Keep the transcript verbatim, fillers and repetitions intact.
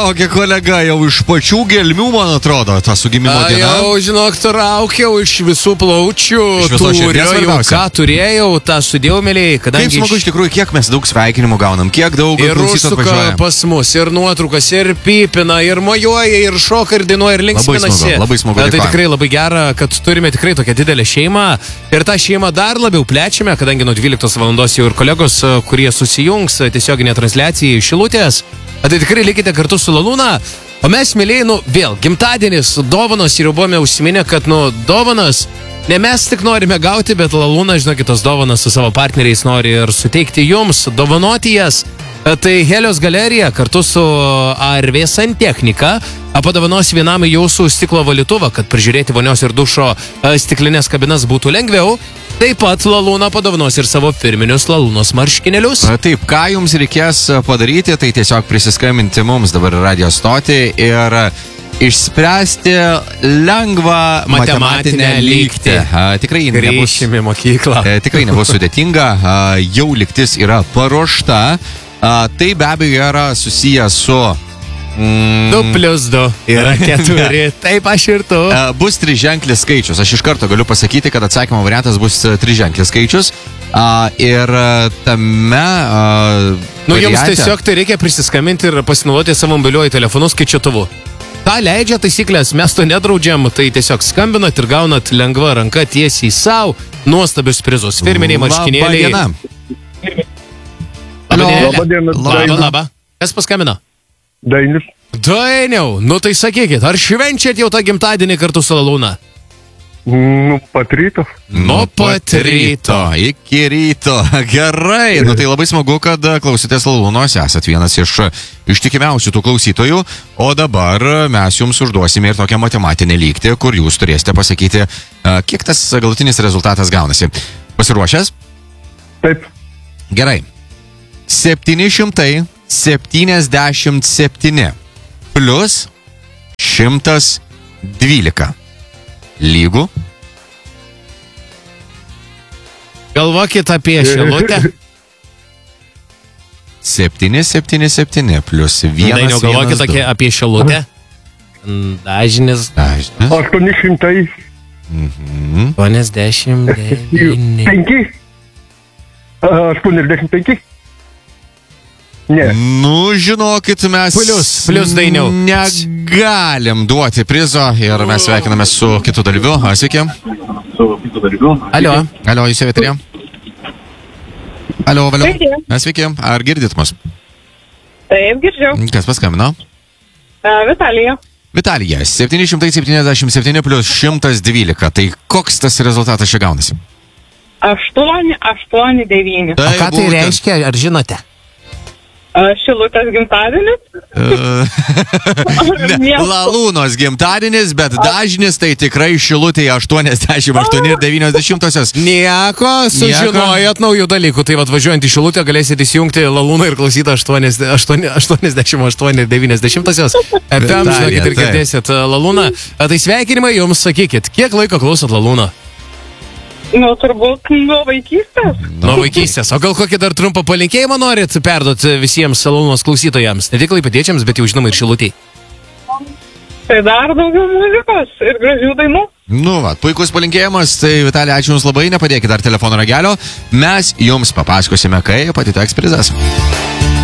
traukia kolega jau iš pačių gelmių, man atrodo, tą sugimimo A, dieną. jau, žinok, traukiau iš visų plaučių, Iš visos širdies turiu, svarbiausia. ką turėjau, tą sudėjau, mėlyje, Kaip kadangi smagu iš tikrųjų, kiek mes daug sveikinimų gaunam, kiek daug ir klausytojų užsuka atvažiuoja. pas mus, ir nuotraukas, ir pipina, ir mojuoja, ir šoka, ir dainuoja, ir linksminasi. Labai smagu, labai smagu, A, Tai dėkojam. tikrai labai gera, kad turime tikrai tokią didelę šeimą ir tą šeimą dar labiau plečiame, kadangi nuo dvyliktos valandos jau ir kolegos, kurie susijungs tiesioginė transliacija iš Šilutės. A, Tai tikrai likite kartu su Lalūna. O mes, mėlyje, nu vėl, gimtadienis, dovanos ir jau buvome užsiminę, kad, nu, dovanas ne mes tik norime gauti, bet Lalūna, žinokit, tos dovanas su savo partneriais nori ir suteikti jums, dovanoti jas. Tai Helios galerija kartu su A R V Santechnika padovanos vienam jūsų stiklo valytuvą, kad prižiūrėti vonios ir dušo stiklinės kabinas būtų lengviau. Taip pat Lalūna padovanos ir savo firminius Lalūnos marškinėlius. Taip, ką jums reikės padaryti, tai tiesiog prisiskambinti mums dabar radio stotį ir išspręsti lengvą matematinę lygtį. A, Tikrai nebus, Grįšime į mokyklą. e, tikrai nebus sudėtinga, a, jau lygtis yra paruošta. A, Tai be abejo yra susijęs su... Mm, Du plus du yra keturi. Taip aš ir tu. E, Bus triženklis skaičius. Aš iš karto galiu pasakyti, kad atsakymo variantas bus e, triženklis skaičius. A, Ir e, tame... a, Nu, jums variante- tiesiog tai reikia prisiskambinti ir pasinaudoti savo mobiliuoju telefonu skaičiuotuvu. Ta leidžia taisyklės, mes to nedraudžiam, tai tiesiog skambinat ir gaunat lengva ranka tiesiai savo nuostabius prizus. Firminiai marškinėliai. Labą dieną. Labą dieną. Labą dieną, Labą, Dainius. labą. Kas paskambino? Dainius. Dainiau, nu tai sakykit, ar švenčiat jau tą gimtadienį kartu su Lalūna? Nu, pat ryto. Nuo pat ryto. Iki ryto. Gerai. Nu tai labai smagu, kad klausotės Lalūnos. Esat vienas iš ištikimiausių tų klausytojų. O dabar mes jums užduosime ir tokią matematinę lygtį, kur jūs turėsite pasakyti, a, kiek tas galutinis rezultatas gaunasi. Pasiruošęs? Taip. Gerai. septyni šimtai septyniasdešimt septyni plus šimtas dvylika. Lygų. Galvokit apie Šilutę. septyni septyni septyni plus vienas. Dainiau, galvokit apie, apie Šilutę. Dažnis. Dažnis. Aštuoni šimtai aštuoniasdešimt devyni. penki. Aštuoniasdešimt penki. Ne. Nu, žinokit, mes Plius, plius, Dainiau. negalim duoti prizo ir mes sveikiname su kitu dalyviu. A, Sveiki. Alio. Alio, jūs eterėje. Alio, valio. Sveiki. Sveiki. Ar girdit mus? Taip, girdžiu. Kas paskambino? Uh, Vitalija. Vitalija, septyni šimtai septyniasdešimt septyni plus šimtas dvylika. Tai koks tas rezultatas čia gaunasi? aštuoni aštuoni devyni. O ką tai būtent. reiškia, ar žinote? Uh, Šilutės gimtadienis. Ne, miesto? Lalūnos gimtadienis, bet dažnis tai tikrai Šilutėje aštuoniasdešimt aštuoni ir devyniasdešimtosios. Nieko, sužinojot naujų dalykų. Tai vad važiuojant į Šilutę galėsite įsijungti Lalūną ir klausyti aštuoniasdešimt aštuoni ir devyniasdešimtosios. F M, žinokit, ir taip. girdėsit Lalūną. A, Tai sveikinimai jums, sakykit, kiek laiko klausot Lalūną? Nu, turbūt nuo vaikystės. Nuo vaikystės. O gal kokį dar trumpą palinkėjimą norit perduoti visiems Lalūnos klausytojams? Ne tik klaipėdiečiams, bet jau žinoma ir Šilutei. Tai dar daugiau muzikos ir gražių dainų. Nu, va, puikus palinkėjimas. Tai, Vitalija, ačiū Jums labai, nepadėkit dar telefono ragelio. Mes Jums papasakosime, kai atiteks prizas.